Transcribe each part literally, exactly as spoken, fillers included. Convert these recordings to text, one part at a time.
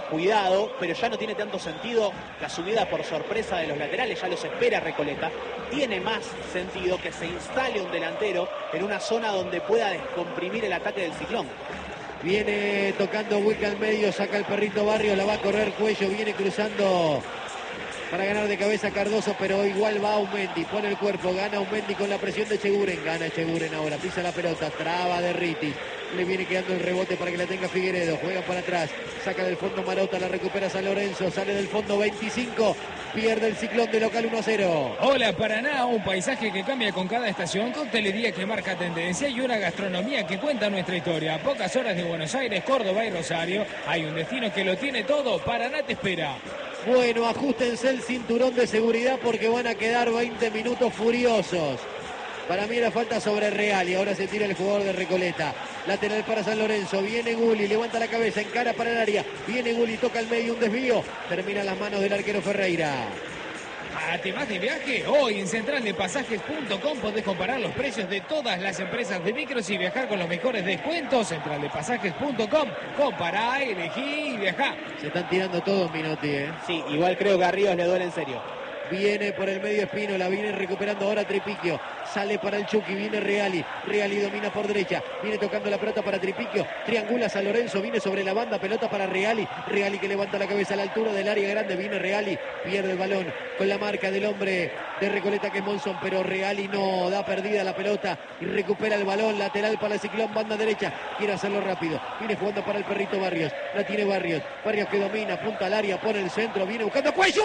cuidado, pero ya no tiene tanto sentido la subida por sorpresa de los laterales, ya los espera Recoleta. Tiene más sentido que se instale un delantero en una zona donde pueda descomprimir el ataque del Ciclón. Viene tocando Wick al medio, saca el perrito Barrios, la va a correr Cuello, viene cruzando para ganar de cabeza Cardoso, pero igual va Aumendi, pone el cuerpo, gana Aumendi con la presión de Cheguren, gana Cheguren ahora, pisa la pelota, traba de Ritis, le viene quedando el rebote para que la tenga Figueredo, juega para atrás, saca del fondo Marota, la recupera San Lorenzo, sale del fondo veinticinco, pierde el Ciclón de local uno a cero. Hola Paraná, un paisaje que cambia con cada estación, coctelería que marca tendencia y una gastronomía que cuenta nuestra historia. A pocas horas de Buenos Aires, Córdoba y Rosario, hay un destino que lo tiene todo. Paraná te espera. Bueno, ajustense el cinturón de seguridad porque van a quedar veinte minutos furiosos. Para mí era falta sobre Real y ahora se tira el jugador de Recoleta. Lateral para San Lorenzo, viene Gulli, levanta la cabeza, encara para el área. Viene Gulli, toca el medio, un desvío. Termina en las manos del arquero Ferreira. ¿Te vas de viaje? Hoy en central de pasajes punto com podés comparar los precios de todas las empresas de micros y viajar con los mejores descuentos. central de pasajes punto com. Compará, elegí y viajá. Se están tirando todos, Minotti, ¿eh? Sí, igual creo que a Ríos le duele en serio. Viene por el medio Espino, la viene recuperando ahora Tripiquio. Sale para el Chucky, viene Reali. Reali domina por derecha. Viene tocando la pelota para Tripiquio. Triangula San Lorenzo, viene sobre la banda. Pelota para Reali. Reali que levanta la cabeza a la altura del área grande. Viene Reali, pierde el balón con la marca del hombre de Recoleta que es Monzón. Pero Reali no da perdida la pelota y recupera el balón. Lateral para el Ciclón, banda derecha. Quiere hacerlo rápido. Viene jugando para el perrito Barrios. La tiene Barrios. Barrios que domina, punta al área, pone el centro. Viene buscando Cuello.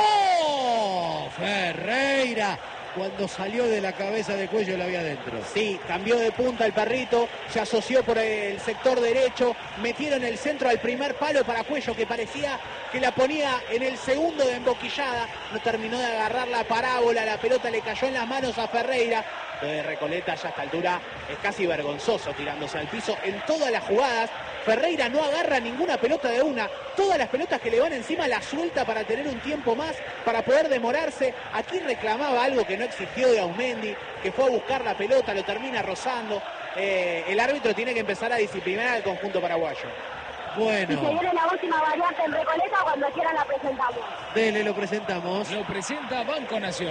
Ferreira. Cuando salió de la cabeza de Cuello la había adentro. Sí, cambió de punta el perrito, se asoció por el sector derecho, metieron el centro al primer palo para Cuello, que parecía que la ponía en el segundo de emboquillada, no terminó de agarrar la parábola, la pelota le cayó en las manos a Ferreira. Lo de Recoleta ya a esta altura es casi vergonzoso tirándose al piso en todas las jugadas. Ferreira no agarra ninguna pelota de una, todas las pelotas que le van encima las suelta para tener un tiempo más, para poder demorarse. Aquí reclamaba algo que no exigió de Aumendi, que fue a buscar la pelota, lo termina rozando. Eh, el árbitro tiene que empezar a disciplinar al conjunto paraguayo. Bueno. Y se viene la última variante en Recoleta, cuando quieran la presentamos. Dele, lo presentamos. Lo presenta Banco Nación.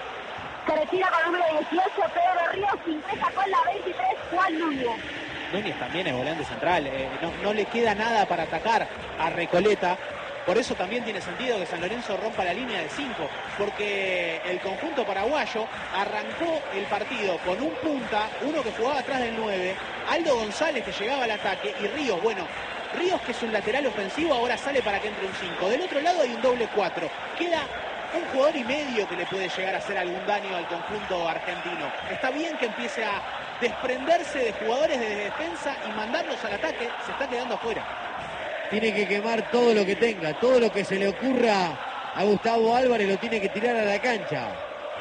Se retira con el número dieciocho, Pedro Ríos, ingresa con la veintitrés, Juan Núñez. Núñez también es volante central, eh, no, no le queda nada para atacar a Recoleta. Por eso también tiene sentido que San Lorenzo rompa la línea de cinco, porque el conjunto paraguayo arrancó el partido con un punta, uno que jugaba atrás del nueve, Aldo González que llegaba al ataque y Ríos, bueno, Ríos que es un lateral ofensivo ahora sale para que entre un cinco. Del otro lado hay un doble cuatro, queda un jugador y medio que le puede llegar a hacer algún daño al conjunto argentino. Está bien que empiece a desprenderse de jugadores de defensa y mandarlos al ataque, se está quedando afuera. Tiene que quemar todo lo que tenga, todo lo que se le ocurra a Gustavo Álvarez lo tiene que tirar a la cancha.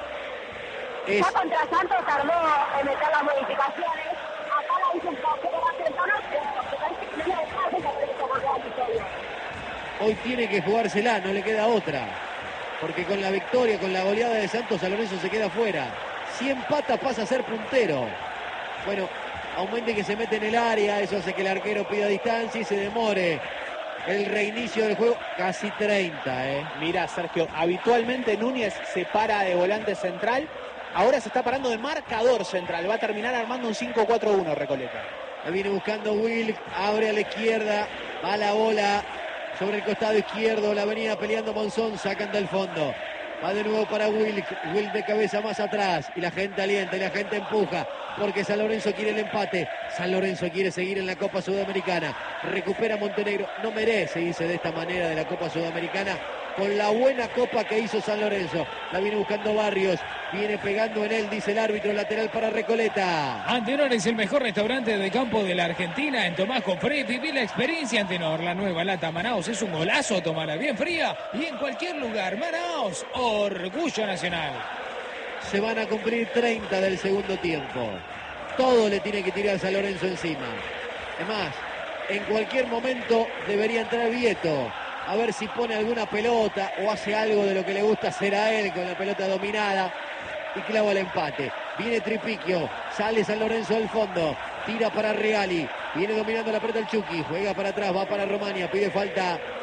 Es... Ya contra Santos tardó en meter las modificaciones. Acá la dicen que va a ser porque parece que no le deja de la victoria. Hoy tiene que jugársela, no le queda otra. Porque con la victoria, con la goleada de Santos, San Lorenzo se queda fuera. Si empata pasa a ser puntero. Bueno, Aumendi que se mete en el área, eso hace que el arquero pida distancia y se demore el reinicio del juego. Casi treinta, ¿eh? Mira, Sergio, habitualmente Núñez se para de volante central, ahora se está parando de marcador central, va a terminar armando un cinco cuatro uno Recoleta. La viene buscando Will, abre a la izquierda, va la bola sobre el costado izquierdo, la venía peleando Monzón, sacan del fondo. Va de nuevo para Will, Will de cabeza más atrás y la gente alienta y la gente empuja porque San Lorenzo quiere el empate. San Lorenzo quiere seguir en la Copa Sudamericana. Recupera Montenegro, no merece irse de esta manera de la Copa Sudamericana con la buena copa que hizo San Lorenzo. La viene buscando Barrios, viene pegando en él, dice el árbitro, lateral para Recoleta. Antenor es el mejor restaurante de campo de la Argentina. En Tomás Confré viví la experiencia Antenor. La nueva lata Manaos es un golazo, tomarla bien fría y en cualquier lugar. Manaos, orgullo nacional. Se van a cumplir treinta del segundo tiempo. Todo le tiene que tirar San Lorenzo encima. Es más, en cualquier momento debería entrar Vieto. A ver si pone alguna pelota o hace algo de lo que le gusta hacer a él con la pelota dominada y clava el empate. Viene Tripiquio, sale San Lorenzo del fondo, tira para Reali, viene dominando la pelota el Chucky, juega para atrás, va para Romania, pide falta